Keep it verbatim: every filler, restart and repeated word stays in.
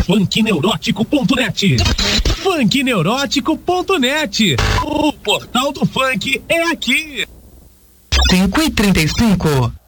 funk neurótico ponto net. funk neurótico ponto net. O portal do funk é aqui. cinco e trinta e cinco.